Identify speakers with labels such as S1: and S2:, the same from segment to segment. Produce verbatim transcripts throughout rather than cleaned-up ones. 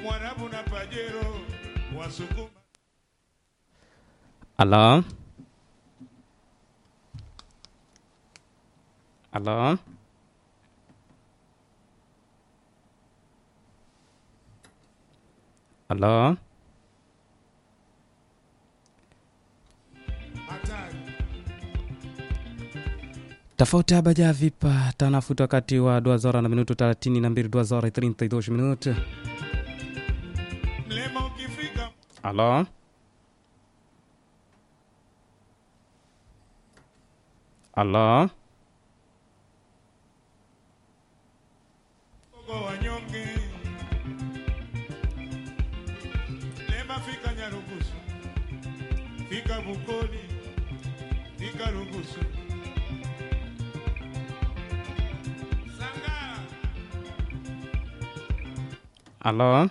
S1: Mwarabu na Pajero Wasukuma.
S2: Hello? Hello? Hello? Tofauti habaja vipa tanafuta wakati wa dua zora na minuto thelathini na mbili dua zora thelathini na mbili minuto.
S1: Mlema ukifika.
S2: Hello? Hello?
S1: Ogo wanyonge. Lema fika Nyarugusu. Fika Bukoli. Fika Rugusu. Sangara.
S2: Hello?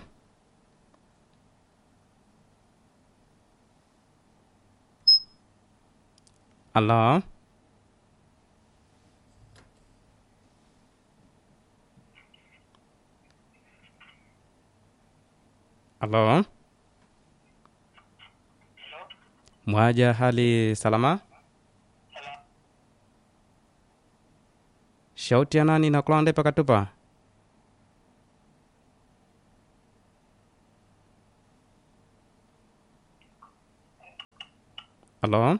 S2: Hello? Hello? Mwaja hali salama? Shauti ya nani na kulande pakatupa? Hello?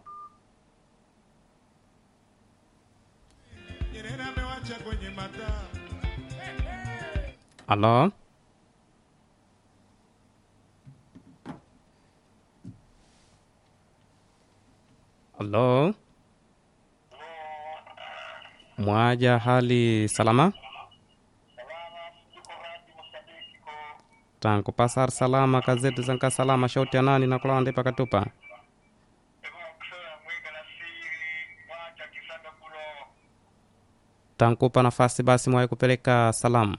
S1: Nyerere amewacha kwenye mataa.
S2: Hello? Hello? Mwaja hali salama? Tangu pasar salama kazeti zanka salama shauti ya nani na kulande pakatupa? Tankupa nafasi basi mwae kupeleka salamu.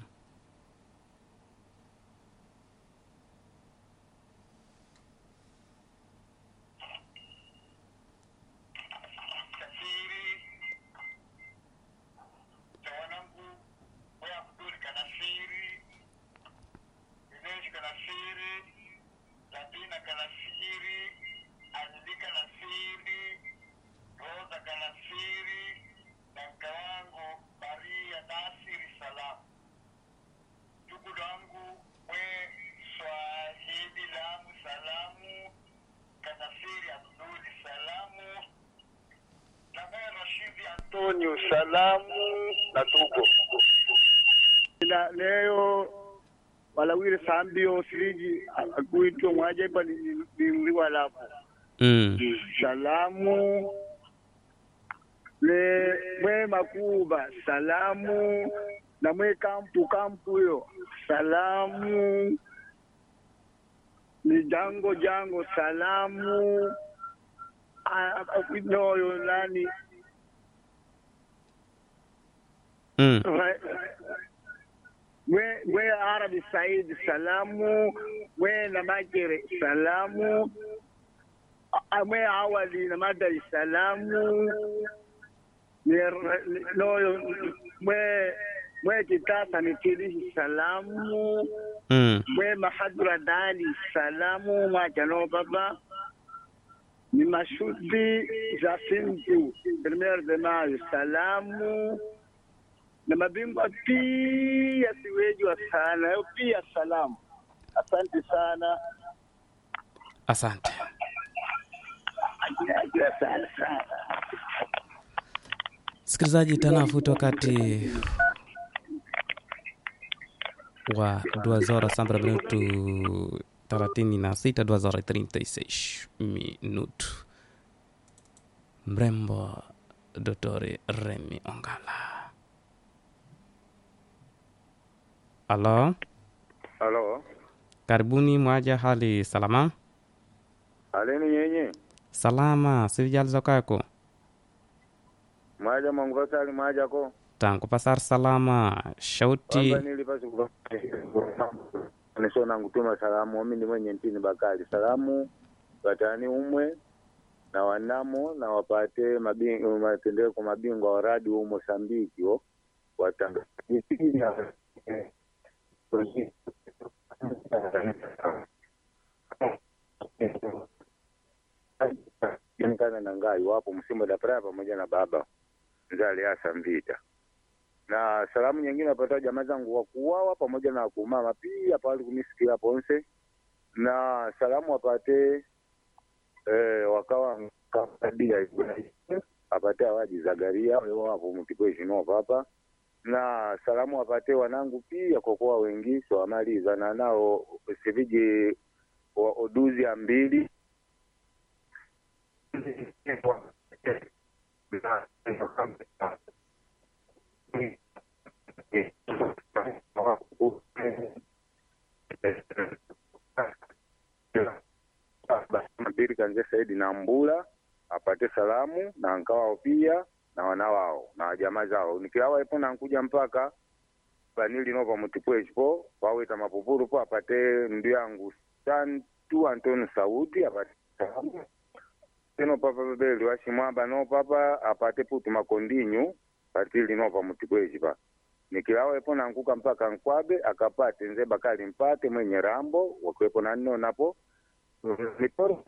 S3: Antonio salamu na tuko la leo walawire sambio siriji akuitwa mwaje pa ni wala
S2: Mm.
S3: salamu le mwe makuba salamu na mwe kampu kampu yo salamu ni jango jango salamu akuinoyo nani
S2: Mm.
S3: we we Arabi Said salamu we na Makere salamu we Awali na Madari salamu no we we Kitasa ni Tilishi salamu
S2: Mm.
S3: we Mahadura Dali salamu Mwachano baba ni Mashudi Jacinto Premier de Mayo salamu na mabingwa pia siwejwa sana pia salamu. Asante sana.
S2: Asante.
S3: Asante sana.
S2: Sikilizaji tanafuta wakati wa dua zora sambra minuto thelathini na sita dua zora thelathini na sita minuto. Mrembo Dotore Remi Ongala. Halo?
S4: Halo.
S2: Karibuni mwaja hali salama?
S4: Aleni nyenye.
S2: Salama, sivijali zokako?
S4: Mwaja manguvasali mwaja ko.
S2: Tangu pasar salama, shauti.
S4: Wamba nilipasi kufanya. Nisona ngutuma salamu, wami ni mwenye ntini bakali. Salamu, watani umwe, na wanamo, na wapate mabingu, matendeko kwa mabingu wa radi wa Mosambiki wo. Watanga. Yanikana na ngai wapo Msimba da Praia pamoja na baba Nzali Asa Mvita. Na salamu nyingine napata jamaa zangu wa kuuawa pamoja na kumama pia pale kunisikia hapo onse. Na salamu apate eh wakawa kadia apate waji Zagaria wao hapo mtipweshi no papa. Na salamu apate wanangu pia kwa kwa wengi so amaliza na nao siviji wa oduzi ya mbili Mpiri Kanze Saidi na Mbula apate salamu na nkawao pia na wanawao na jamaa zao nikiawa ipo na nkuja mpaka Banili Nova Mtipwepo waweta mapupuru po apate ndu yangu Santu Antonio Saudi apate salamu teno papa bebeli washimwamba no papa apate putu makondinyu patili Nova Mtipwepo nikiawa ipo na nkuka mpaka Nkwabe akapate nze Bakali Mpate mwenye Rambo wakwepo na nno napo niporo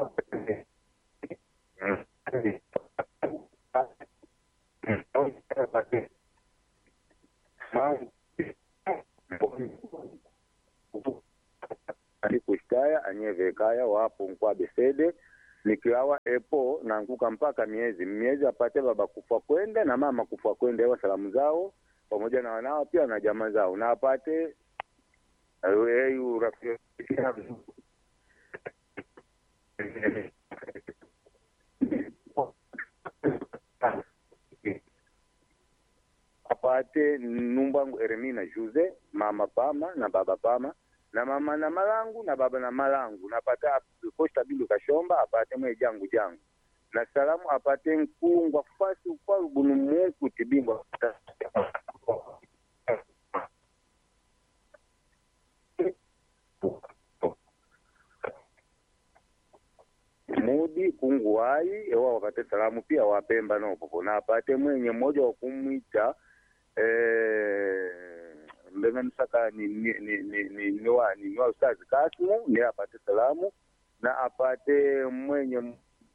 S4: Alikushkaya anyeve kaya wapo Nkwabe Sede nikiawa epo na nkuka mpaka miezi miezi apate baba kufa kwenda na mama kufa kwenda wa salamu zao pamoja na wanao pia na jamaa zao na apate ayu rafiki apate numbangu Eremina Jose mama Pama na baba Pama na mama na malangu na baba na malangu napata Costa Bilu Kashomba apate mwe jangu jangu na salamu apate nkungwa fasi kwa bunu Mungu tibingwa Mudi kunguai ewa wakate salamu pia wapemba no popo na apate mwenye mmoja wa kumwita eh mbele msaka ni ni ni ni ni ni wa ni wa ustazi Kasimu ni apate salamu na apate mwenye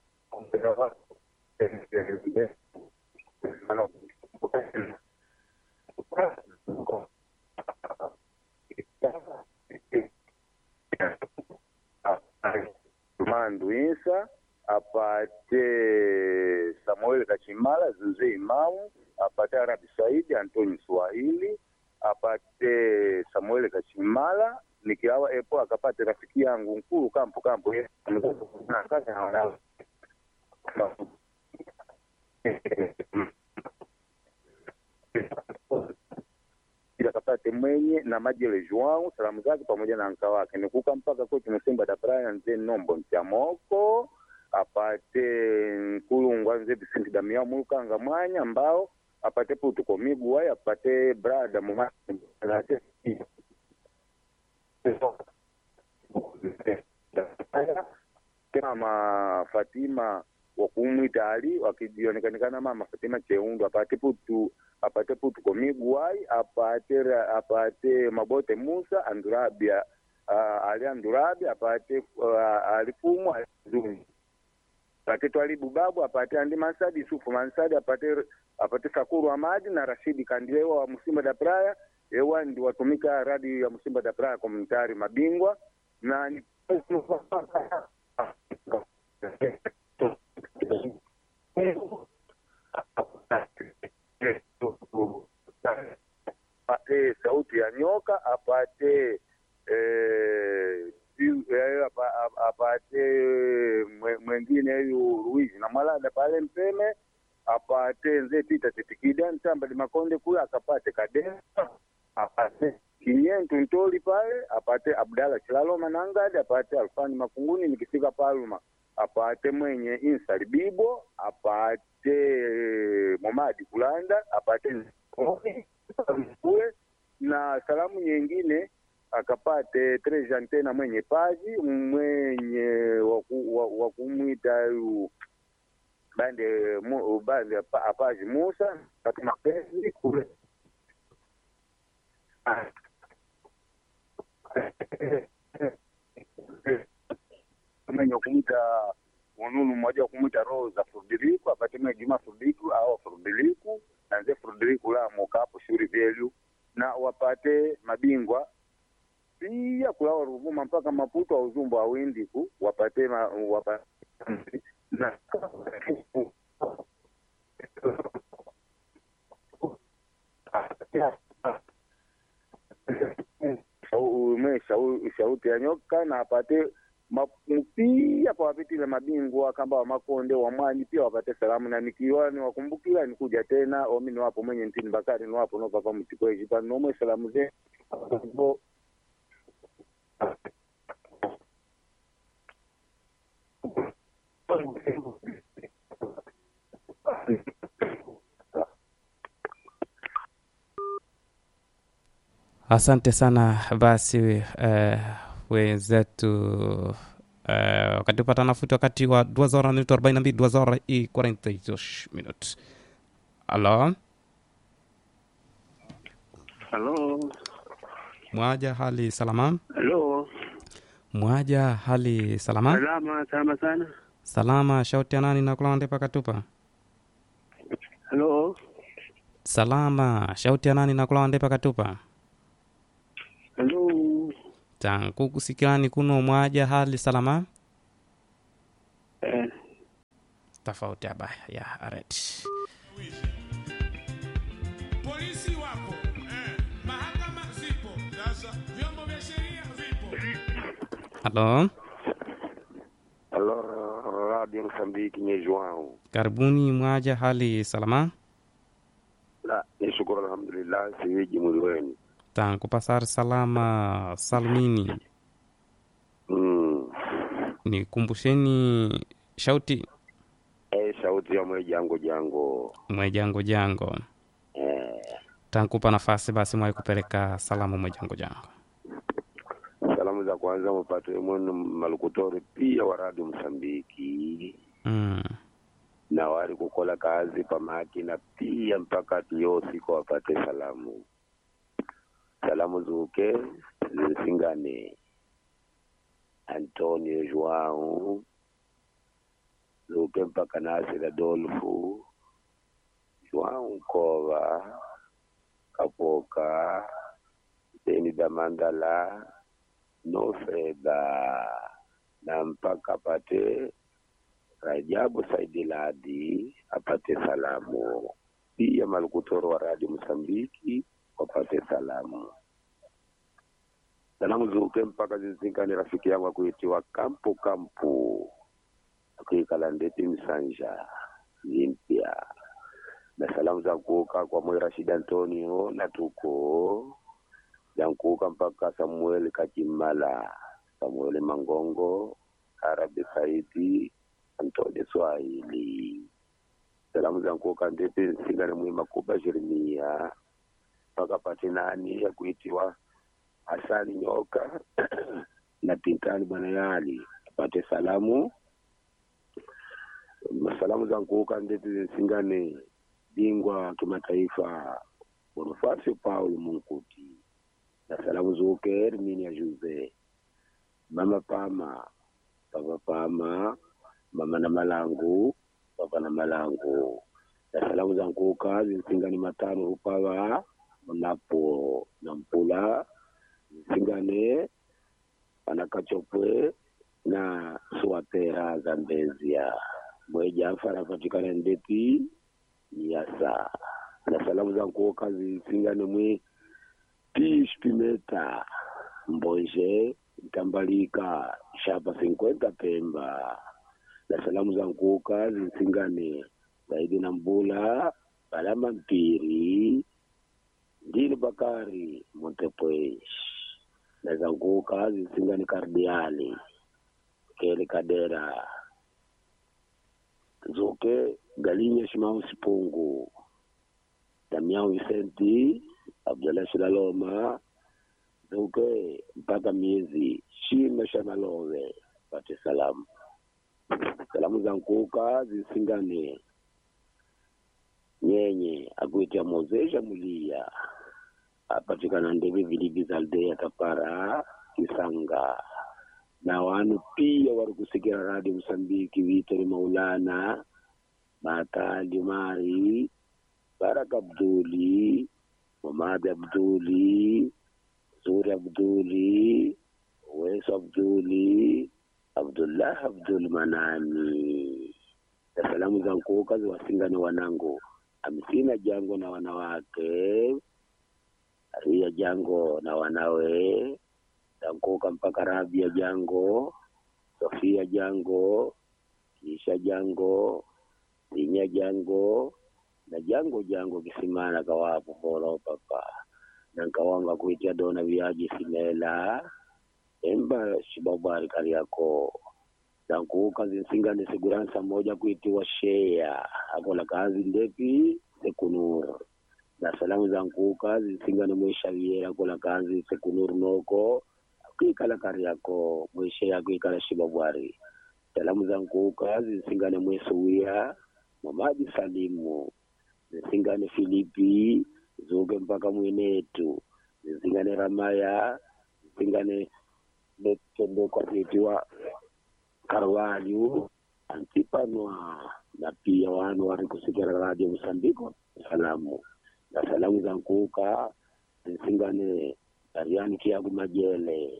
S4: Mandu Insa apate Samuel Kachimala Zuze Imamu apate Arabi Saidi Antoni Swahili apate Samuel Kachimala nikiawa epo akapate rafiki yangu Nkuru kampu kampu ye na kazi hawana akapate mwenye na Majele Joao salamu zake pamoja na nka wake nikuka mpaka kwetu Msimba da Praia nze Nombo Mtiamoko apate Nkulungwa nze Bisinti Damia Mulukanga Mwanya ambao apate putu komigu wai apate brada Mumasi kama Fatima wakumwita Ali wakijionekanikana mama Fatima Cheundu apate putu apate putu komigu wai apate apate Mabote Musa Andurabia uh, Ali Andurabia apate uh, Alifumu Alizuni apate Twalibu Babu apate Andi Mansadi Sufu Mansadi apate apate Sakuru Amadi na Rashidi Kandilewa wa Msimba da Praia ewa ndi watumika radio ya Msimba da Praia komunitari mabingwa na ni apate Sauti ya Nyoka apate eh apate mwengine yu Ruizi na Malada pale Mpeme apate nze Tita Titikida Ntamba di Makonde kule akapate Kadena apate Kinyentu Ntoli pale apate Abdalla Chilalo Manangadi apate Alfani Makunguni nikifika Palma apate mwenye Insari Bibo apate Momadi Kulanda apate na salamu nyingine akapate Trejantena mwenye Paji mwenye wakumwita yu bande mu bande Apaji Musa katika mapenzi kule mmoja kumwita Rosa Frederico apate mwe Juma Frederico au Frederico anze Frederico la mokapo shuri value na wapate mabingwa pia kulawa Ruvuma mpaka Maputo au Zumbo au Indiku wapate ma, wapate na sauti ya nyoka na apate pia kwa wapitile mabingwa kamba wa Makonde wa Mwani pia wapate salamu na nikiwa ni wakumbukila nikuja tena omi ni wapo mwenye Ntini Bakari ni wapo no papa mchikwe jipani no mwe salamu ze
S2: Asante sana basi uh, wenzetu uh, wakati upata nafuti wakati wa dua zora minuto arobaini na mbili dua zora i quarenta e dois minutos. Alo
S5: Halo.
S2: Mwaja hali salama?
S5: Halo.
S2: Mwaja hali salama?
S5: Salama, salama sana.
S2: Salama, shauti ya nani na kulande paka tupa?
S5: Halo.
S2: Salama, shauti ya nani na kulande paka tupa?
S5: Halo.
S2: Tangu kusikilani kuno mwaja hali salama?
S5: Eh.
S2: Tofauti abaya ya aret.
S1: Polisi wapo, eh, mahakama zipo, sasa vyombo vya sheria vipo.
S2: Halo?
S6: Halo, Radio Msambiki nye Joao.
S2: Karibuni mwaja hali salama?
S6: La, nishukuru alhamdulillah siwiji mwili wenu.
S2: Tangu pasar salama salmini.
S6: Mm.
S2: Ni kumbusheni shauti.
S6: Eh, shauti ya mwe jango jango.
S2: Mwe jango jango.
S6: Eh.
S2: Tangu pa nafasi basi mwe kupeleka salamu mwe jango jango.
S6: Salamu za kwanza mpate mwenu malukutori pia wa Radio Msambiki.
S2: Mm.
S6: Na wari kukola kazi pa makina pia mpaka tiyosi kwa wapate salamu. Salamu zuke zinsingane Antonio Joao zuke mpaka Nasir Adolfo Joao Kova Kapoka Deni Damandala Nofeda na mpaka pate Rajabu Saidiladi apate salamu pia malukutoro wa Radio Msambiki wapate salamu. Salamu zuke mpaka zizinkani rafiki yangu kuitiwa Kampu Kampu kuikala ndeti Msanja Limpia. Na salamu za kuuka kwa mwe Rashid Antonio na tuko za kuuka mpaka Samuel Kachimala, Samuel Mangongo, Arabi Saidi, Antonio Swahili. Salamu za kuuka ndeti Singane Mwima Kuba Jeremia mpaka pati nani ya kuitiwa Hasani Nyoka na Pintani Bwana Yali apate salamu. Masalamu za kuuka ndeti Singane bingwa kimataifa Bonifasio Paul Munkuti. Na salamu zuke Herminia Jose, Mama Pama, Papa Pama, Mama na Malangu, Papa na Malangu. Na salamu za kuuka Singane matano upawa Mnapo na Mpula Singane Panakachopwe na Suatera Zambezia Mweja Afara patikana ndeti Yasa. Na salamu za kuoka Singane mwe Tish Pimeta Mboje Tambalika Shapa cinquenta Pemba. Na salamu za kuoka Singane Saidi na Mbula Balama Mpiri Dini Bakari Montepuez. Na zanguka Singane Kardiali Kele Kadera Zuke Galinya Shimau Sipungu Damiao Vicenti Abdullah Shilaloma Zuke mpaka miezi Shima Shamalove pate salamu. Salamu zanguka Singane Nyenye Aguitia Mozeja Mulia apatikana ndebe vilibi zalde ya Kapara Kisanga na wanu pia walikusikia Radio Msambiki, Vitor Maulana, Bakali Mari, Baraka Abduli, Muhammad Abduli, Zuri Abduli, Wes Abduli, Abdullah Abdul Manani. Salamu za nkuka ziwasingani wanangu Amsina Jango na wanawake, Ria Jango na wanawe, Nkuka mpaka Rabia Jango, Sofia Jango, Kisha Jango, Linya Jango, na Jango Jango Kisimana kawapu polo papa. Nankawanga kuitia dona viaji Simela, Emba Shibabari Kariako. Nkuka zinsingani seguransa moja kuitiwa Shea, Akola kazi ndepi Sekunur. Na salamu za nkuka zinsingani Mwisha Viera, Akola kazi Sekunur Noko, Kuikala Kariako, Mwisha kuikala Shibabari. Salamu za nkuka zinsingani Mwesuia, Mamadi Salimu, zinsingani Filipi, Zuge mpaka Mwenetu, zinsingani Ramaya, zinsingani Letendo kwa kuitiwa Karwaliu, Antipanwa, na pia wanu walikusikia Radio Msambiko. Salamu na salamu za nkuka zinsingane Ariani Kiagu Majele,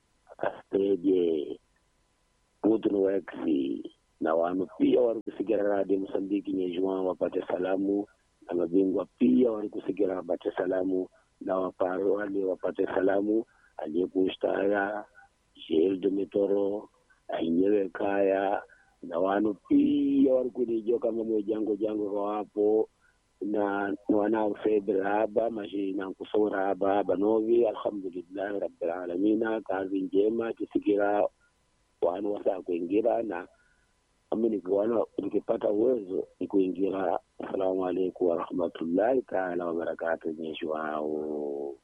S6: Kasteje, Putru Wexi, na wanu pia walikusikia Radio Msambiki Nyejuan wapate salamu, na mabingwa pia walikusikia wapate salamu, na waparo wale wapate salamu, aliyekushitaya Shildo Mitoro, Ainyewe Kaya, na wanu pia walikulijua kama mwe jango jango kwa hapo, na wanao Febra haba, mashi na kusora haba haba novi. Alhamdulillah Rabbil Alamina, kazi njema kisikira wanu wasa kuingira, na amini kwa nikipata uwezo ni kuingira. Assalamu alaikum wa rahmatullahi ta'ala wa barakatuh. Nyeshwao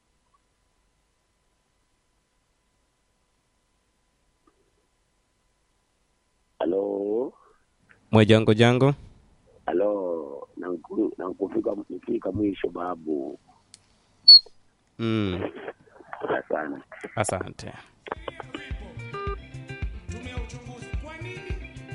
S6: Halo.
S2: Mwe jango jango.
S6: Halo, nanku nankufika nifika mwisho babu.
S2: Mm.
S6: Asante.
S2: Asante.
S1: Tume ya uchunguzi. Kwa nini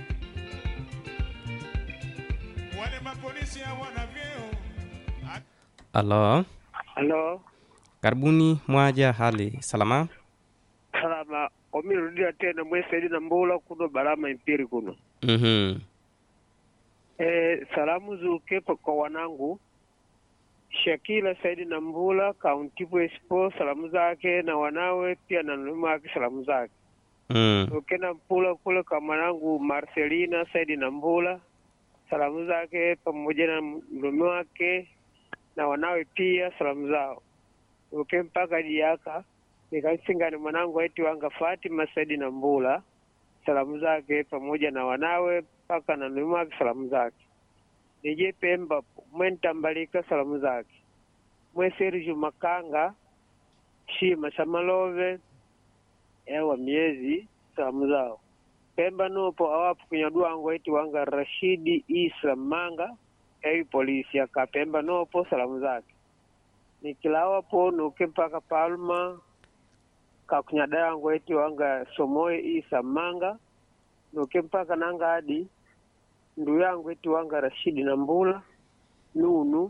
S1: wale mapolisi hawana vyeo?
S2: Halo.
S5: Halo.
S2: Karibuni mwaja, hali salama?
S5: Salama. Omirudia tena Mwesedi na Mbula kuno Barama Impiri kuno.
S2: Mhm.
S5: Eh, salamu zuke kwa wanangu Shakila Saidi na Mbula Kaunti Expo, salamu zake na wanawe pia na nuluma wake salamu zake.
S2: Mm.
S5: Ukena Mbula kule kwa mwanangu Marcelina Saidi na Mbula, salamu zake pamoja na nuluma wake na wanawe pia salamu zao. Uke mpaka Diaka nikasinga ni mwanangu eti wanga Fatima Saidi na Mbula, salamu zake pamoja na wanawe paka na nuluma wake salamu zake. Nije Pemba Mwenta Mbalika salamu zake. Mwe Sergio Makanga Shima Samalove ewa miezi salamu zao. Pemba nopo awapu kunyadua wangu eti wanga Rashidi Isa Manga ewi polisi ya Pemba nopo salamu zake. Nikilawa po nuke mpaka Palma kakunyadaya wangu eti wanga Somoe Isa Manga nuke mpaka nanga hadi ndu yangu eti wanga Rashidi na Mbula, Nunu,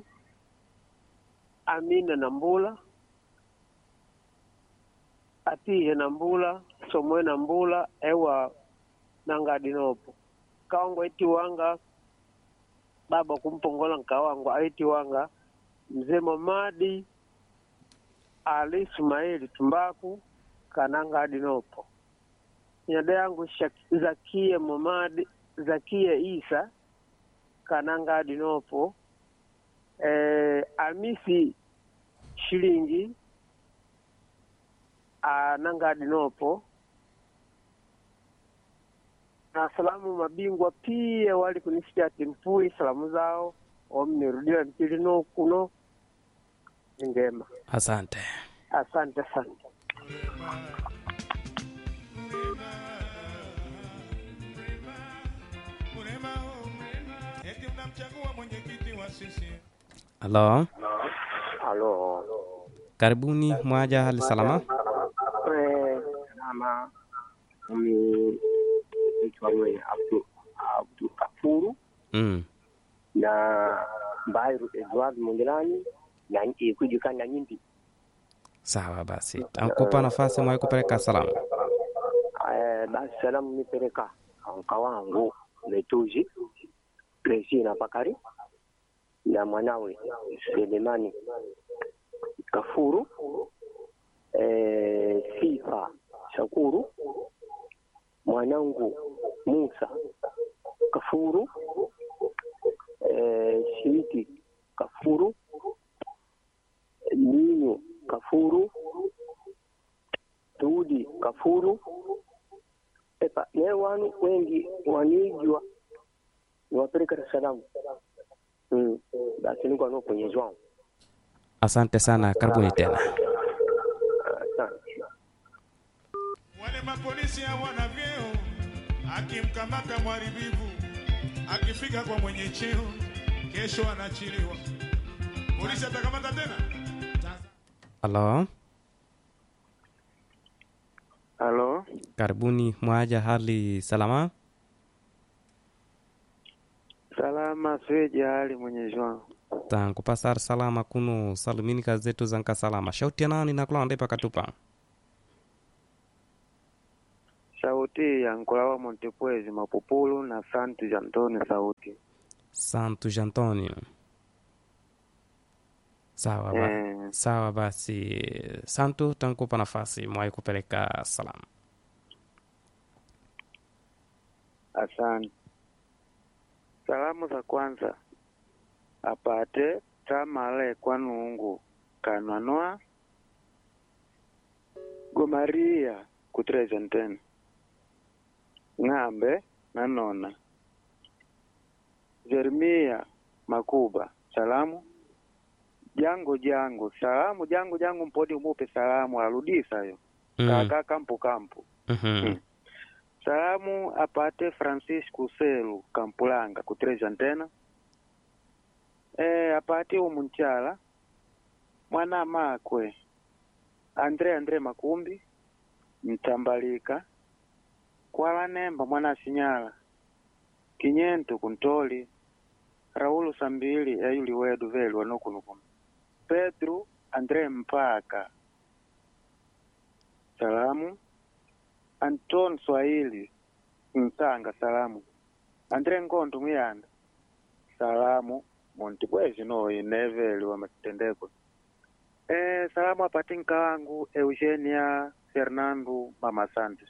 S5: Amina na Mbula, Atihe na Mbula, Somoe na Mbula, ewa nanga dinopo. Kawangu eti wanga baba kumpongola nkawangu eti wanga Mzee Mamadi Ali Ismaili Tumbaku kananga dinopo. Nyada yangu Zakia Mamadi Zakia Isa kananga dinopo. Eh, Amisi Shilingi ananga dinopo. Na salamu mabingwa pia wali kunisikia Timpui salamu zao omnirudia mpili no kuno ngema.
S2: Asante.
S5: Asante asante.
S1: Eti unamchagua mwenyekiti wa sisi.
S2: Halo.
S6: Halo.
S2: Karibuni mwaja, hali salama?
S5: Eh, salama.
S7: mimi mtu mwenye Abdu Abdu Kafuru
S2: Mm.
S7: na Mbairu Edward Mundelani na ikujikana na nyimbi.
S2: Sawa basi. Tankupa nafasi mwa kupeleka salamu.
S7: Eh, basi salamu nipeleka anka wangu Letuji Resina Bakari na mwanawe Selemani Kafuru, eh, Sifa Shakuru, mwanangu Musa Kafuru, eh, Shiti Kafuru, Ninyo Kafuru, Tudi Kafuru. Epa, ne wanu wengi wanijua niwapeleka salamu. Mm, basi niko no kwenye zwangu.
S2: Asante sana, karibuni tena.
S7: Asante.
S1: Wale mapolisi hawana vyeo, akimkamata mharibifu, akifika kwa mwenye cheo, kesho anachiliwa. Polisi atakamata tena.
S2: Halo,
S5: Halo,
S2: karibuni mwaja, hali salama?
S5: salama sweja hali Mwenyezi Mungu.
S2: Tankupa sar salama kunu salimini kazetu zanka salama. Shauti ya nani na kula ndepa katupa?
S5: Sauti ya Nkolawa Montepwezi Mapupulu na Santi Jantoni sauti.
S2: Santo Antonio. Sawa ba.
S5: Eh.
S2: Sawa basi. Santo, tankupa nafasi mwa kupeleka salamu.
S5: Asante. Salamu za kwanza apate tamale kwa nungu kananoa Gomaria kutrezenten ng'ambe nanona Jeremia Makuba salamu jango jango salamu jango jango mpodi umupe salamu arudisa yo
S2: Mm.
S5: kaka kampu kampu.
S2: Mhm.
S5: Mm. Salamu apate Francisco Selu Kampulanga kutreza antena. Eh apate umunchala mwana makwe Andre Andre Makumbi Mtambalika kwa nemba mwana Sinyala Kinyento Kuntoli Raulu Sambili ayuli wedu velu wanokunukumu Pedro Andre Mpaka salamu Anton Swahili Mtanga salamu Andre Ngondo Muyanda salamu Montipwezi no ineveli wa matendeko. Eh salamu apatinka wangu Eugenia Fernando Mama Santos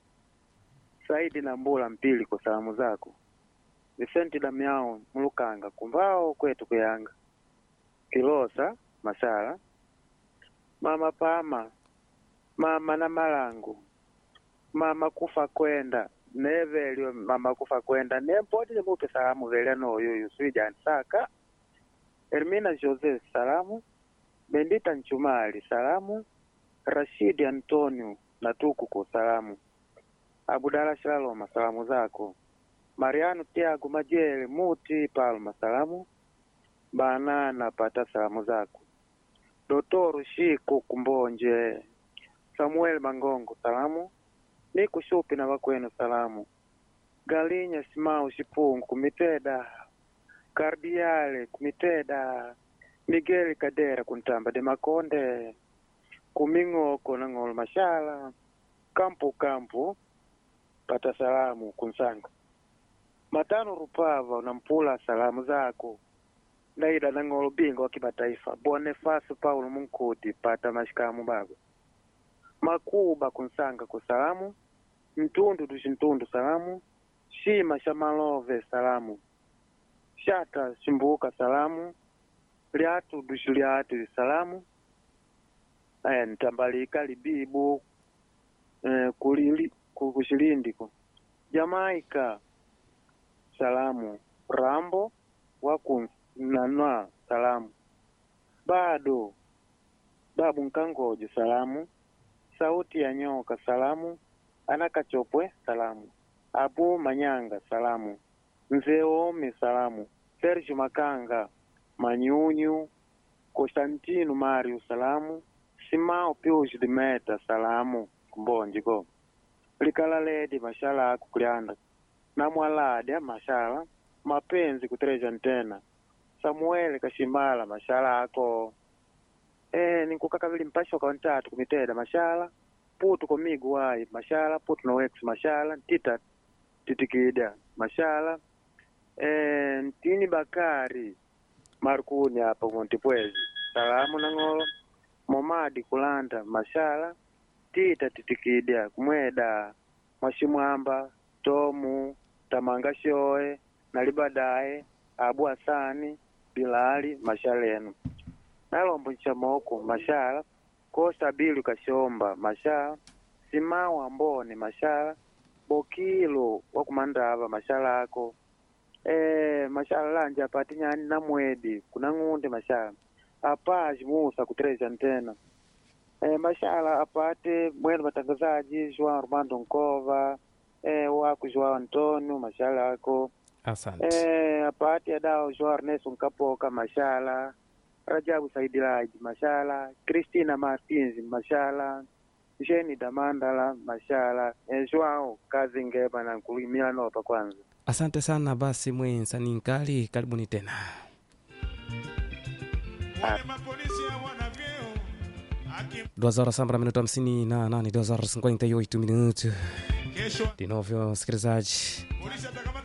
S5: Saidi na Mbula Mpili kwa salamu zako Vicente Damiao Mulukanga kumbao kwetu kuyanga Kilosa Masala Mama Pama Mama na Malangu Mama kufa kwenda neveli mama kufa kwenda nempoti mupe salamu vele no yoyo swija nsaka Hermina Jose salamu Bendita Nchumali salamu Rashidi Antonio Natuku kwa salamu Abudala Shaloma salamu zako Mariano Tiago Majele Muti Palma salamu Banana pata salamu zako Dotoro Shiko Kumbonje Samuel Mangongo salamu Niku Shupi na wakwenu salamu Galinya Simao Shipungu kumiteda Kardiale kumiteda Miguel Kadera kuntamba de Makonde Kumingoko na Ngol Mashala Kampu Kampu pata salamu kunsanga Matano Rupava unampula salamu zako Naida na Ngol Bingo wa kimataifa Boniface Paulo Munkuti pata mashikamu baba Makuba kunsanga kwa salamu Mtundu dushintundu salamu Shima Shamalove salamu Shata Shimbuka salamu Liatu Dushuliatu salamu Aya Ntambalika Libibu eh, Kulili Kushilindiko Jamaika salamu Rambo Waku Nanwa salamu Bado Babu Nkangojo salamu Sauti ya Nyoka salamu Anakachopwe salamu Abu Manyanga salamu Nzeomi salamu Sergio Makanga Manyunyu Konstantino Mario salamu Simao Pius Dimeta salamu Kumbonjiko
S8: likala ledi mashala ako kulianda na mwaladi mashala mapenzi kutreja ntena Samuel Kashimala mashala ako eh ninkukakavili mpasho kwa ntatu kumiteda mashala putu komigu wai mashala putu no ex mashala tita titikida mashala eh ntini Bakari Markuni hapa Montepwezi salamu nangolo Momadi kulanda mashala tita titikida kumweda Mwashimwamba Tomu Tamanga Shoe Nalibadae Abu Hasani Bilali mashalenu nalombo nchamoko mashala Kosta Bilu Kashomba mashala Simawa Mbone mashala Bokilo wakumandava mashala ako eh mashala lanja pati nyani na mwedi kuna ngunde mashala apaji Musa kutreja ntena eh mashala apate mwenu matangazaji Joao Armando Nkova eh wako Joao Antonio mashala ako
S2: Asante.
S8: eh apate adao Joao Ernesto Nkapoka mashala Rajabu Saidilaji mashala Christina Martins mashala Jeni Damandala mashala eh Joao kazi ngema na kulimia nota kwanza.
S2: Asante sana basi mwenza ninkali karibuni tena.
S1: Wale mapolisi hawana vyeo. Aki
S2: duas horas sambra minuto hamsini na nane duas horas cinquenta e oito minutos
S1: kesho
S2: de novo msikilizaji
S1: polisi atakamata